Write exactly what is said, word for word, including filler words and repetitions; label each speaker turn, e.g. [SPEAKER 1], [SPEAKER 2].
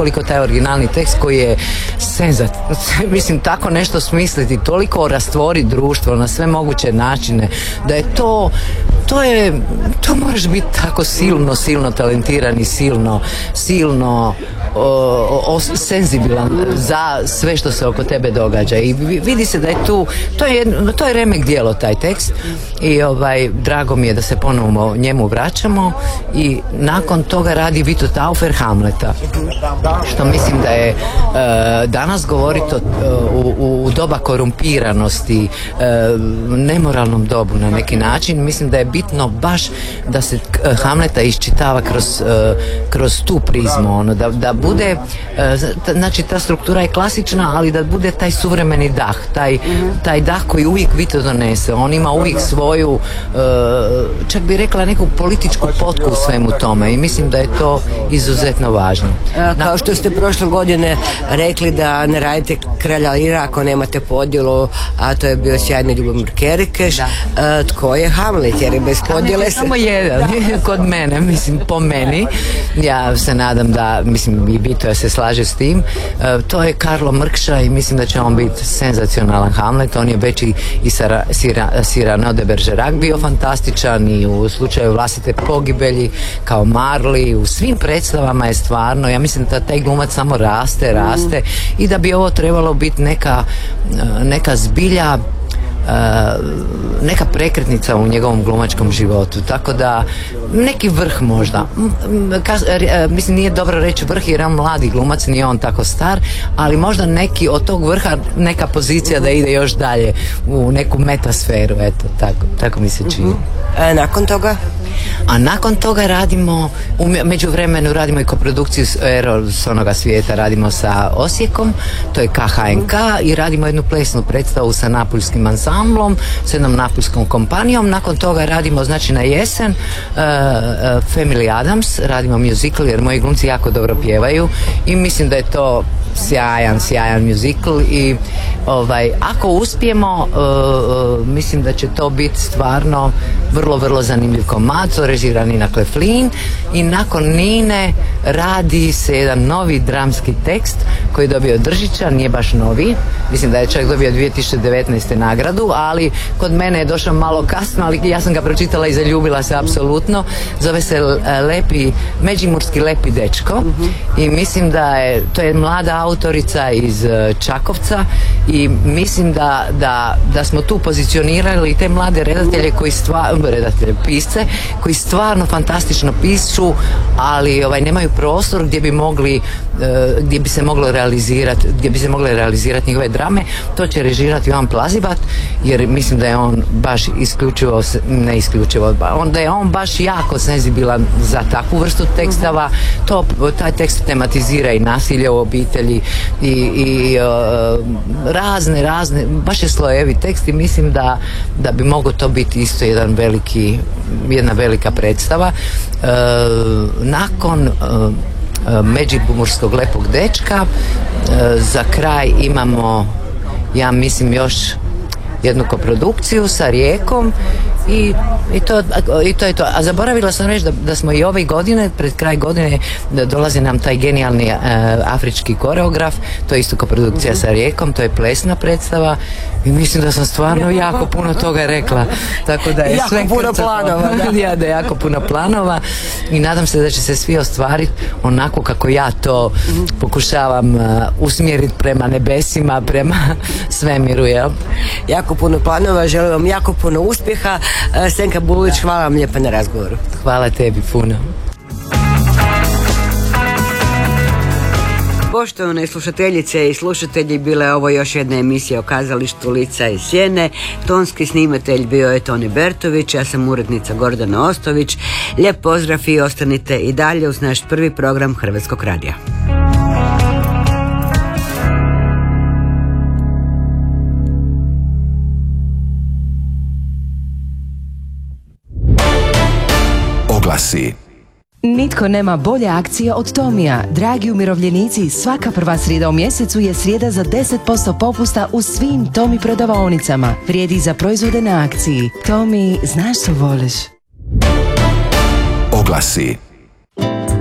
[SPEAKER 1] koliko taj originalni tekst koji je senzat, mislim tako nešto smisliti, toliko rastvori društvo na sve moguće načine, da je to to je, to moraš biti tako silno, silno talentiran i silno, silno o, o, senzibilan za sve što se oko tebe događa i vidi se da je tu, to je, to je remek djelo taj tekst i ovaj, drago mi je da se ponovno njemu vraćamo i nakon toga radi Vito Taufer Hamleta, što mislim da je e, danas govoriti u, u doba korumpiranosti, e, nemoralnom dobu na neki način, mislim da je bitno baš da se Hamleta iščitava kroz, kroz tu prizmu, ono, da, da bude, znači ta struktura je klasična, ali da bude taj suvremeni dah, taj, taj dah koji uvijek Vito donese, on ima uvijek svoju, čak bi rekla neku političku potku u svemu tome i mislim da je to izuzetno važno.
[SPEAKER 2] Kao što ste prošle godine rekli da ne radite Kralja Lira ako nemate podjelu, a to je bio sjajni Ljubomir Kerikeš, tko je Hamlet, jer je bez podjele se...
[SPEAKER 1] Samo jedan, kod mene, mislim, po meni, ja se nadam da, mislim, i Vito se slaže s tim, uh, to je Karlo Mrkša i mislim da će on biti senzacionalan Hamlet, on je već i, i Sara, Sira, Cyrano de Bergerac bio fantastičan i u slučaju vlastite pogibelji kao Marley, u svim predstavama je stvarno, ja mislim da taj glumac samo raste, raste mm. i da bi ovo trebalo biti neka, neka zbilja, Uh, neka prekretnica u njegovom glumačkom životu, tako da neki vrh možda, Kas, uh, mislim nije dobro reći vrh jer on mladi glumac, nije on tako star, ali možda neki od tog vrha neka pozicija da ide još dalje u neku metasferu, eto, tako, tako mi se čini.
[SPEAKER 2] A nakon toga?
[SPEAKER 1] A nakon toga radimo, u međuvremenu radimo i koprodukciju Ero s onoga svijeta, radimo sa Osijekom, to je K H N K i radimo jednu plesnu predstavu sa napuljskim ansamblom, s jednom napuljskom kompanijom. Nakon toga radimo, znači na jesen, uh, uh, Family Adams, radimo musical jer moji glumci jako dobro pjevaju i mislim da je to sjajan, sjajan musical i ovaj, ako uspijemo, uh, uh, mislim da će to biti stvarno vrlo, vrlo zanimljiv komad, to režira Nina Kleflin i nakon Nine radi se jedan novi dramski tekst koji je dobio Držića, nije baš novi, mislim da je čak dobio dvije tisuće devetnaeste nagradu, ali kod mene je došao malo kasno, ali ja sam ga pročitala i zaljubila se apsolutno, zove se Lepi, Međimurski lepi dečko i mislim da je, to je mlada autorica iz Čakovca i mislim da, da, da smo tu pozicionirali te mlade redatelje koji stvarno, redatelje, pisce, koji stvarno fantastično pišu, ali ovaj, nemaju prostor gdje bi mogli, gdje bi se moglo realizirati, gdje bi se mogle realizirati njihove drame. To će režirati Jovan Plazibat, jer mislim da je on baš isključivo, ne isključivo, da je on baš jako senzibilan za takvu vrstu tekstava. To, taj tekst tematizira i nasilje u obitelji i, i uh, razne, razne, baš je slojevi tekst i mislim da, da bi mogao to biti isto jedan veliki, jedna velika predstava. Uh, nakon uh, Međimurskog lepog dečka za kraj imamo, ja mislim, još jednu koprodukciju sa Rijekom i, i, to, i to je to. A zaboravila sam reći da, da smo i ove godine, pred kraj godine, da dolazi nam taj genijalni uh, afrički koreograf, to je isto koprodukcija sa Rijekom, to je plesna predstava i mislim da sam stvarno jako puno toga rekla, tako da je
[SPEAKER 2] jako
[SPEAKER 1] sve
[SPEAKER 2] puno planova, da.
[SPEAKER 1] Ja, da je jako puno planova i nadam se da će se svi ostvariti onako kako ja to mm-hmm. pokušavam uh, usmjeriti prema nebesima, prema svemiru, jel?
[SPEAKER 2] Jako puno planova, želim vam jako puno uspjeha. Senka Bulović, hvala vam lijepa na razgovoru.
[SPEAKER 1] Hvala tebi puno.
[SPEAKER 2] Poštovane slušateljice i slušatelji, bila je ovo još jedna emisija o kazalištu Lica i sjene. Tonski snimatelj bio je Toni Bertović, ja sam urednica Gordana Ostović. Lijep pozdrav i ostanite i dalje uz naš prvi program Hrvatskog radija.
[SPEAKER 3] Oglasi.
[SPEAKER 4] Nitko nema bolje akcije od Tomija. Dragi umirovljenici, svaka prva srijeda u mjesecu je srijeda za deset posto popusta u svim Tomi prodavaonicama. Vrijedi za proizvode na akciji. Tomi, znaš što voliš.
[SPEAKER 3] Oglasi.